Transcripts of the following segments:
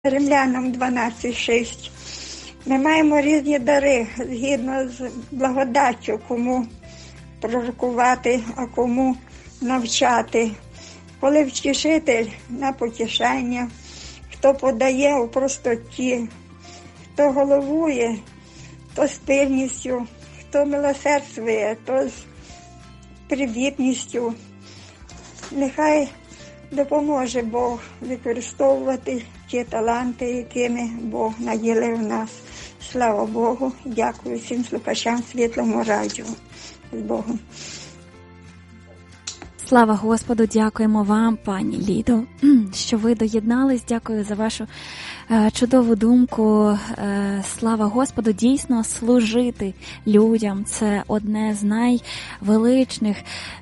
Римлянам 12:6. Ми маємо різні дари згідно з благодаттю, кому пророкувати, а кому навчати. Коли втішитель на потішання, хто подає у простоті, хто головує, то з пильністю, хто милосердствує, то з привітністю. Нехай допоможе Бог використовувати ті таланти, якими Бог наділив нас. Слава Богу, дякую всім слухачам Світлому радіо. З Богом. Слава Господу, дякуємо вам, пані Лідо, що ви доєднались. Дякую за вашу чудову думку. Слава Господу, дійсно служити людям – це одне з найвеличних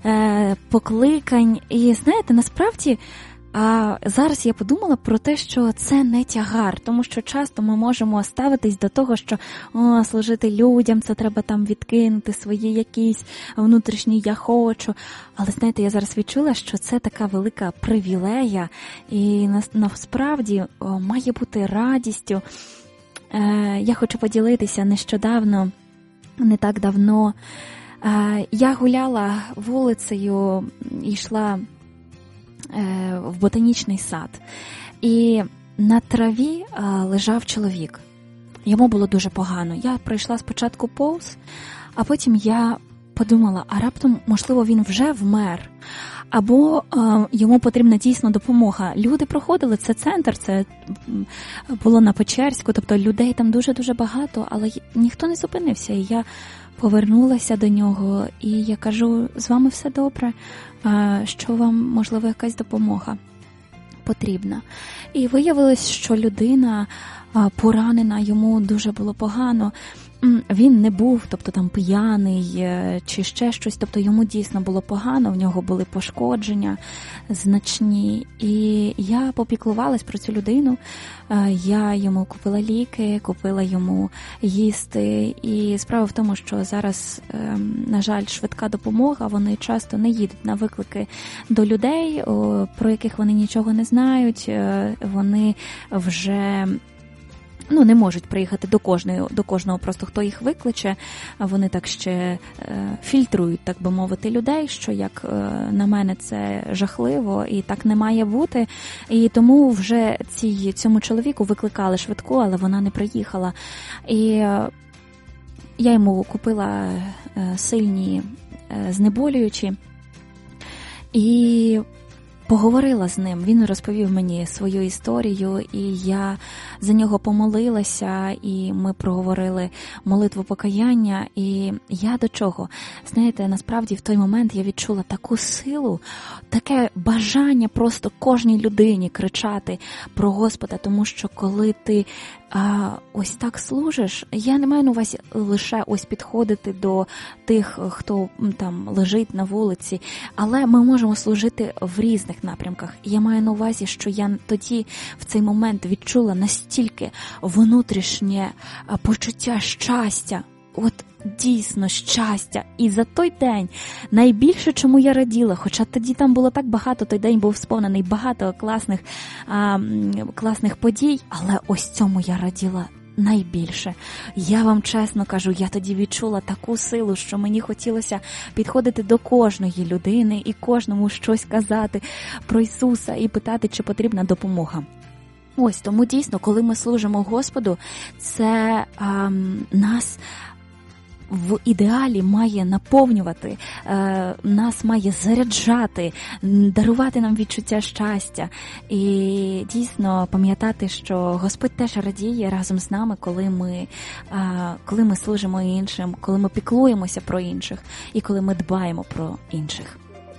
покликань. І знаєте, насправді, зараз я подумала про те, що це не тягар, тому що часто ми можемо ставитись до того, що служити людям, це треба там відкинути свої якісь внутрішні «я хочу». Але, знаєте, я зараз відчула, що це така велика привілея і насправді має бути радістю. Я хочу поділитися нещодавно, не так давно. Я гуляла вулицею і йшла в ботанічний сад. І на траві лежав чоловік. Йому було дуже погано. Я пройшла спочатку повз, а потім я подумала, а раптом, можливо, він вже вмер. Або йому потрібна дійсно допомога. Люди проходили, це центр, це було на Печерську, тобто людей там дуже-дуже багато, але ніхто не зупинився. І я повернулася до нього, і я кажу, з вами все добре, що вам, можливо, якась допомога потрібна. І виявилось, що людина поранена, йому дуже було погано. Він не був, тобто там п'яний чи ще щось, тобто йому дійсно було погано, в нього були пошкодження значні. І я попіклувалась про цю людину, я йому купила ліки, купила йому їсти. І справа в тому, що зараз, на жаль, швидка допомога, вони часто не їдуть на виклики до людей, про яких вони нічого не знають, вони вже не можуть приїхати до кожного просто, хто їх викличе. Вони так ще фільтрують, так би мовити, людей, що, як на мене, це жахливо і так не має бути. І тому вже цьому чоловіку викликали швидку, але вона не приїхала. І я йому купила сильні знеболюючі і поговорила з ним, він розповів мені свою історію, і я за нього помолилася, і ми проговорили молитву покаяння, і я до чого? Знаєте, насправді в той момент я відчула таку силу, таке бажання просто кожній людині кричати про Господа, тому що коли ти ось так служиш, я не маю на увазі лише ось підходити до тих, хто там лежить на вулиці, але ми можемо служити в різних напрямках. Я маю на увазі, що я тоді в цей момент відчула настільки внутрішнє почуття щастя, от дійсно щастя. І за той день найбільше, чому я раділа, хоча тоді там було так багато, той день був сповнений багато класних подій, але ось цьому я раділа найбільше. Я вам чесно кажу, я тоді відчула таку силу, що мені хотілося підходити до кожної людини і кожному щось казати про Ісуса і питати, чи потрібна допомога. Ось, тому дійсно, коли ми служимо Господу, це нас в ідеалі має наповнювати, нас має заряджати, дарувати нам відчуття щастя. І дійсно пам'ятати, що Господь теж радіє разом з нами, коли ми служимо іншим, коли ми піклуємося про інших і коли ми дбаємо про інших.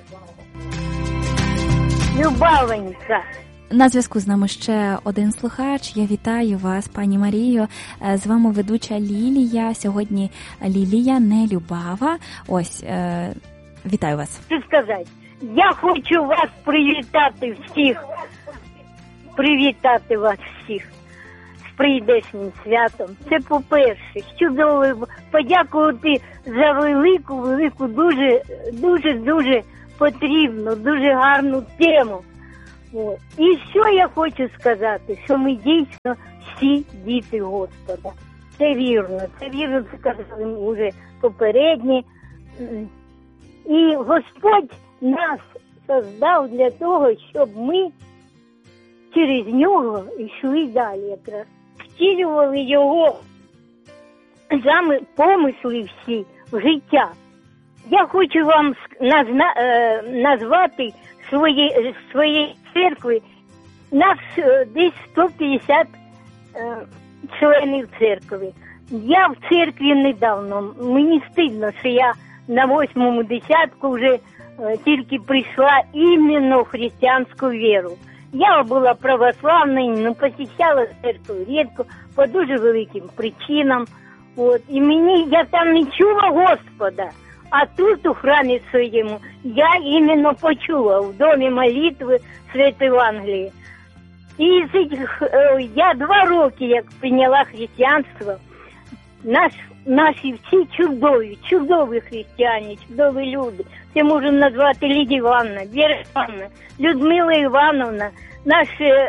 Любавенька. На зв'язку з нами ще один слухач. Я вітаю вас, пані Марію. З вами ведуча Лілія. Сьогодні Лілія, не Любава. Ось, вітаю вас. Що сказати? Я хочу вас привітати вас всіх з прийдешнім святом. Це по-перше, чудово подякувати за велику, дуже потрібну, дуже гарну тему. От. І що я хочу сказати, що ми дійсно всі діти Господа. Це вірно, це сказали вже попередні. І Господь нас создав для того, щоб ми через нього йшли далі якраз. Втілювали його помисли всі в життя. Я хочу вам назвати своєї церкви. Нас десь 150 членів церкви. Я в церкві недавно. Мені стидно, що я на 8-му десятку вже тільки прийшла іменно в християнську віру. Я була православною, но посещала церкву рідко, по дуже великим причинам. От. І я там не чула Господа. А тут, у храмі своєму, я іменно почула в домі молитви Святої Євангелії. І я 2 роки, як прийняла християнство, наші всі чудові християни, чудові люди. Це можемо назвати Лідія Івановна, Віра Івановна, Людмила Івановна, наш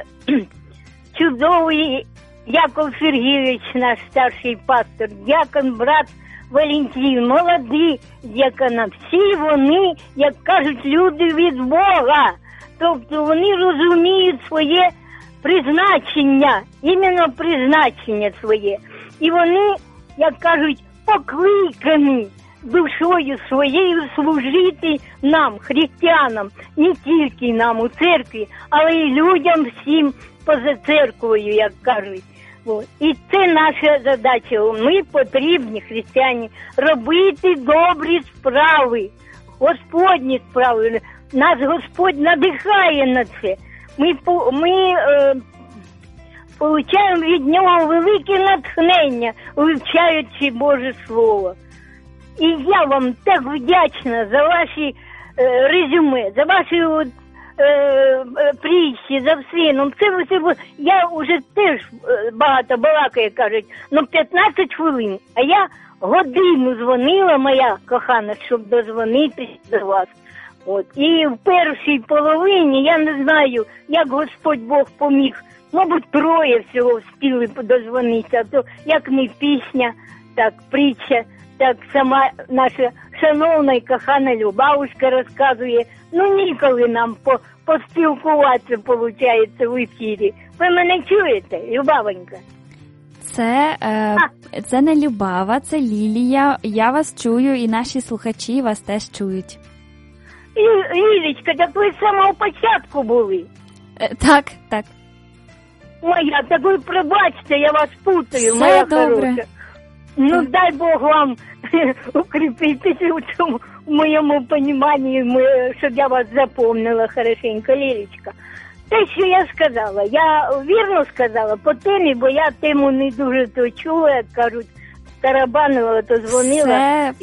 чудовий Яков Сергійович, наш старший пастор, дякон, брат Валентин, молоді дякона. Всі вони, як кажуть, люди від Бога. Тобто вони розуміють своє призначення, іменно призначення своє. І вони, як кажуть, покликані душою своєю служити нам, християнам, не тільки нам у церкві, але й людям всім поза церквою, як кажуть. От. І це наша задача. Ми потрібні, християни, робити добрі справи, Господні справи. Нас Господь надихає на це. Ми получаємо від нього велике натхнення, вивчаючи Боже Слово. І я вам так вдячна за ваші резюме, за ваші притчі, за все. Ну, я вже теж багато балакаю, кажуть, 15 хвилин. А я годину дзвонила, моя кохана, щоб дозвонитися до вас. От. І в першій половині, я не знаю, як Господь Бог поміг. Мабуть, 3 всього встигли дозвонитися. То як не пісня, так притча, так сама наша шановна і кохана Любавушка розказує. Ну, ніколи нам поспілкуватися, виходить, в ефірі. Ви мене чуєте, Любавонька? Це не Любава, це Лілія. Я вас чую, і наші слухачі вас теж чують. Лілечка, так ви з самого початку були? Так. Моя, так ви пробачте, я вас путаю, все моя добре. Хороша. Ну, дай Бог вам укріпитися в моєму поніманні, щоб я вас запомнила хорошенько, Лілечка. Те, що я сказала, я вірно сказала по темі, бо я тему не дуже то чула, як кажуть, тарабанила, то дзвонила.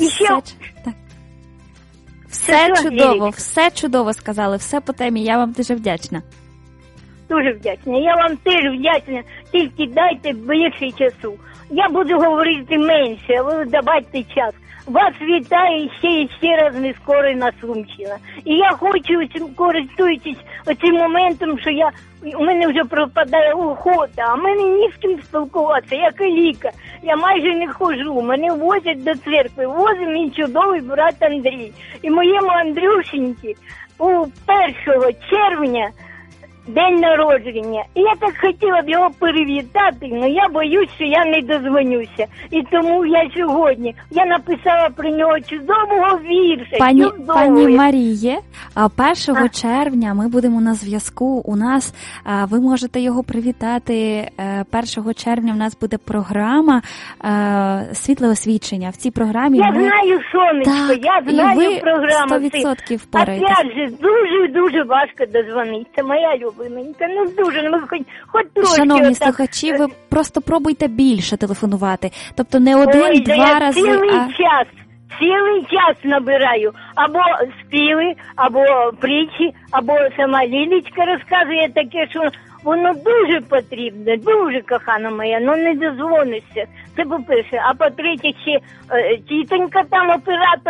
Все чудово сказали, все по темі, я вам дуже вдячна. Дуже вдячна, я вам теж вдячна, тільки дайте більше часу. Я буду говорити менше, а ви давайте час. Вас вітає ще раз нескорена Сумщина. І я хочу, користуючись оцим моментом, що у мене вже пропадає охота, а мене ні з ким спілкуватися, як і лікар. Я майже не ходжу, мене возять до церкви, возить мій чудовий брат Андрій. І моєму Андрюшеньці у 1 червня день народження. І я так хотіла б його привітати, але я боюсь, що я не дозвонюся. І тому я сьогодні, написала про нього чудового вірша. Пані Маріє, 1 червня ми будемо на зв'язку. У нас, ви можете його привітати. 1 червня в нас буде програма «Світле освічення». В цій програмі я знаю, сонечко, я знаю програму. 100% впораєтесь. Опять же, дуже-дуже важко дозвонитися, моя любов. Ну, дуже, хоч трошки. Шановні слухачі, ви просто пробуйте більше телефонувати. Тобто не 1-2 рази, Цілий час набираю. Або співи, або притчі, або сама Лілічка розказує таке, що воно дуже потрібне, дуже, кохана моя, ну не дозвонишся. Це по-перше. А по-третє, ще тітонька там, оператор,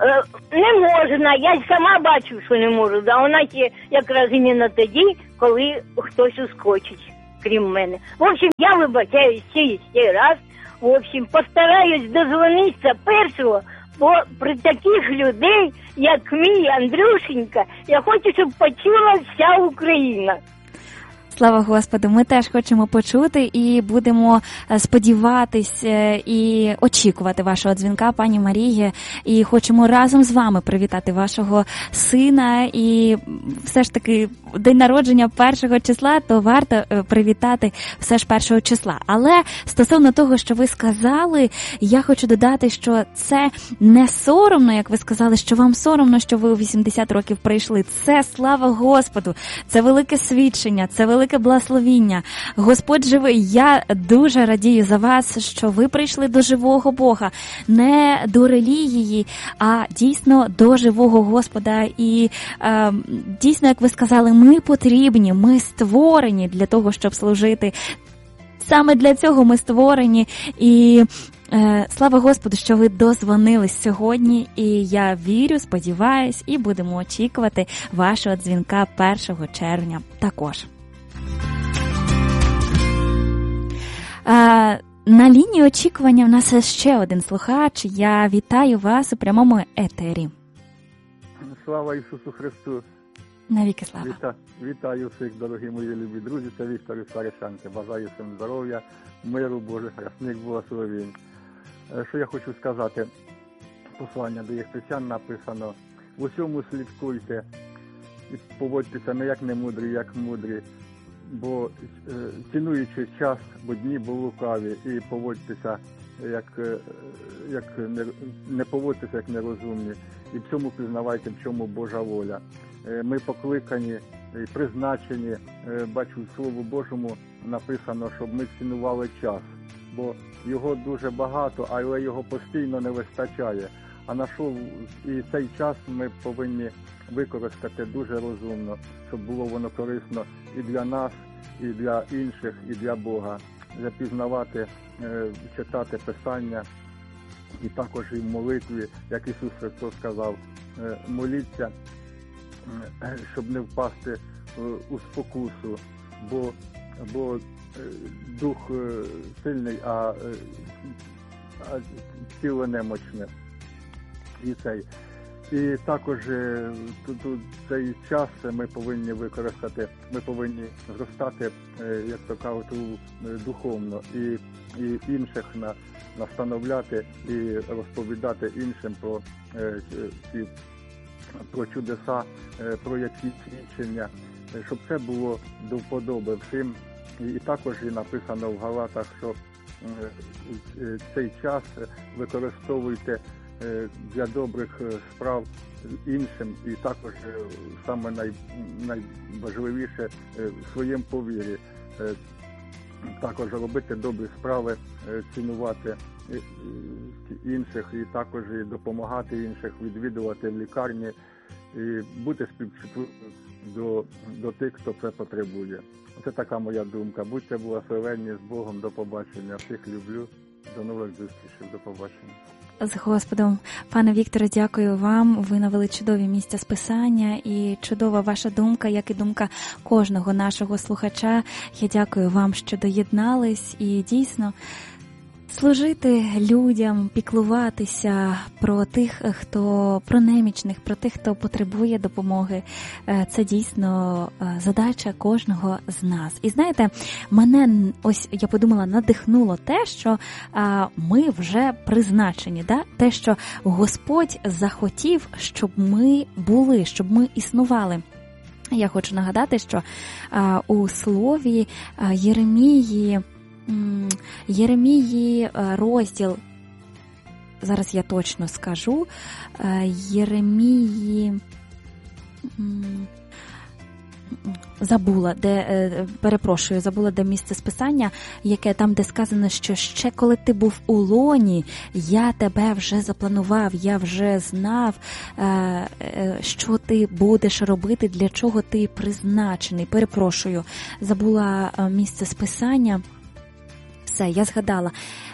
Не можна, я й сама бачу, що не можу. Да, вона є якраз іменно тоді, коли хтось ускочить, крім мене. В общем, я вибачаюсь ще раз. В общем, постараюсь дозвонитися першого, бо при таких людей, як мій Андрюшенька, я хочу, щоб почула вся Україна. Слава Господу, ми теж хочемо почути і будемо сподіватись і очікувати вашого дзвінка, пані Марії, і хочемо разом з вами привітати вашого сина, і все ж таки день народження 1 числа, то варто привітати все ж 1 числа. Але стосовно того, що ви сказали, я хочу додати, що це не соромно, як ви сказали, що вам соромно, що ви у 80 років прийшли. Це слава Господу, це велике свідчення, це велике благословіння. Господь живий. Я дуже радію за вас, що ви прийшли до живого Бога. Не до релігії, а дійсно до живого Господа. І дійсно, як ви сказали, ми потрібні, ми створені для того, щоб служити. Саме для цього ми створені. І слава Господу, що ви дозвонились сьогодні, і я вірю, сподіваюсь, і будемо очікувати вашого дзвінка 1 червня також. На лінії очікування в нас ще один слухач. Я вітаю вас у прямому етері. Слава Ісусу Христу! Навіки слава! Вітаю всіх, дорогі мої любі друзі, це Віктор із Старишанки. Бажаю всім здоров'я, миру Божих, рясних благословень. Що я хочу сказати? Послання до єфесян написано: в усьому слідкуйте і поводьтеся не як немудрі, як мудрі, бо цінуючи час, бо дні бо лукаві, і поводьтеся не поводьтеся як нерозумні, і в цьому пізнавайте, в чому Божа воля. Ми покликані і призначені, бачу, в Слову Божому написано, щоб ми цінували час, бо його дуже багато, але його постійно не вистачає. А і цей час ми повинні використати дуже розумно, щоб було воно корисно і для нас, і для інших, і для Бога. Запізнавати, читати Писання, і також і в молитві, як Ісус Христос сказав, моліться, щоб не впасти у спокусу, бо дух сильний, а тіло немочне. І також цей час ми повинні використати, ми повинні зростати, як то кажуть, духовно, і інших настановляти і розповідати іншим про чудеса, про якісь свідчення, щоб це було до вподоби всім. І також і написано в Галатах, що цей час використовуйте для добрих справ іншим, і також саме найважливіше в своєму повірі. Також робити добрі справи, цінувати інших, і також і допомагати інших, відвідувати в лікарні, і бути співчутливим до тих, хто це потребує. Це така моя думка. Будьте благословенні, з Богом, до побачення. Всіх люблю. До нових зустрічей. До побачення. З Господом. Пане Вікторе, дякую вам. Ви навели чудові місця з Писання, і чудова ваша думка, як і думка кожного нашого слухача. Я дякую вам, що доєднались, і дійсно служити людям, піклуватися про тих, про немічних, про тих, хто потребує допомоги. Це дійсно задача кожного з нас. І знаєте, мене, ось я подумала, надихнуло те, що ми вже призначені, да? Те, що Господь захотів, щоб ми були, щоб ми існували. Я хочу нагадати, що у слові Єремії розділ, зараз я точно скажу, Єремії, забула, де місце списання, яке там, де сказано, що ще коли ти був у лоні, я тебе вже запланував, я вже знав, що ти будеш робити, для чого ти призначений. Перепрошую, забула місце списання. Все, я згадала.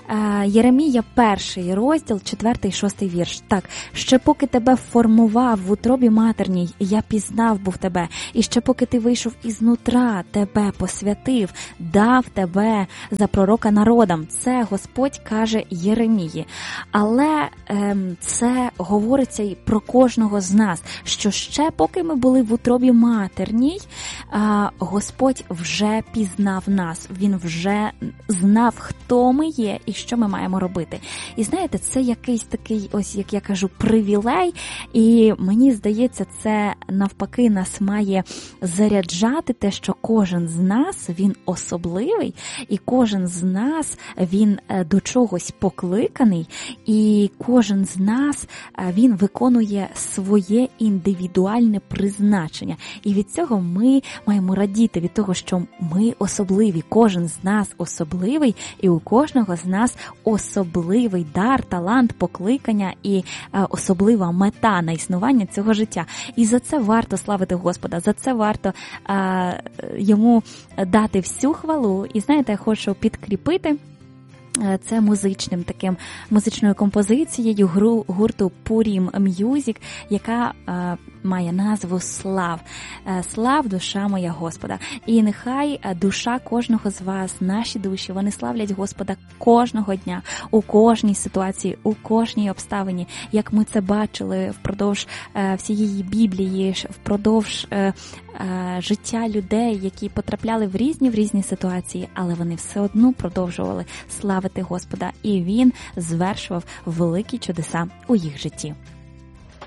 Єремія 1 розділ, 4 і 6 вірш. Так, ще поки тебе формував в утробі матерній, я пізнав був тебе, і ще поки ти вийшов із нутра, тебе посвятив, дав тебе за пророка народам. Це Господь каже Єремії. Але це говориться і про кожного з нас, що ще поки ми були в утробі матерній, Господь вже пізнав нас, Він вже знав, хто ми є і що ми маємо робити. І знаєте, це якийсь такий, ось як я кажу, привілей, і мені здається, це навпаки нас має заряджати те, що кожен з нас, він особливий, і кожен з нас, він до чогось покликаний, і кожен з нас, він виконує своє індивідуальне призначення. І від цього ми маємо радіти, від того, що ми особливі, кожен з нас особливий, і у кожного з нас особливий дар, талант, покликання і особлива мета на існування цього життя. І за це варто славити Господа, за це варто йому дати всю хвалу. І знаєте, я хочу підкріпити це музичною композицією гурту Purim Music, яка має назву «Слав». «Слав, душа моя Господа». І нехай душа кожного з вас, наші душі, вони славлять Господа кожного дня, у кожній ситуації, у кожній обставині, як ми це бачили впродовж всієї Біблії, впродовж життя людей, які потрапляли в різні ситуації, але вони все одно продовжували славити Господа, і Він звершував великі чудеса у їх житті.